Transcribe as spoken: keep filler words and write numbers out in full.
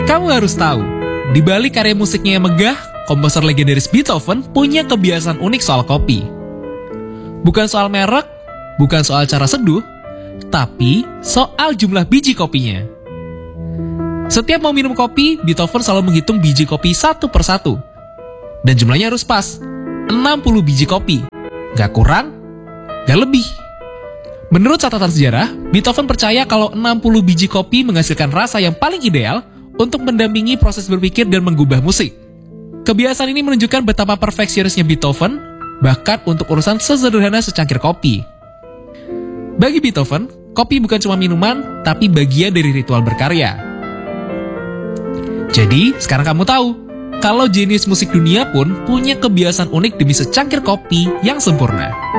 Kamu harus tahu, di balik karya musiknya yang megah, komposer legendaris Beethoven punya kebiasaan unik soal kopi. Bukan soal merek, bukan soal cara seduh, tapi soal jumlah biji kopinya. Setiap mau minum kopi, Beethoven selalu menghitung biji kopi satu per satu. Dan jumlahnya harus pas, enam puluh biji kopi. Gak kurang, gak lebih. Menurut catatan sejarah, Beethoven percaya kalau enam puluh biji kopi menghasilkan rasa yang paling ideal untuk mendampingi proses berpikir dan menggubah musik. Kebiasaan ini menunjukkan betapa perfeksionisnya Beethoven, bahkan untuk urusan sesederhana secangkir kopi. Bagi Beethoven, kopi bukan cuma minuman, tapi bagian dari ritual berkarya. Jadi, sekarang kamu tahu, kalau jenius musik dunia pun punya kebiasaan unik demi secangkir kopi yang sempurna.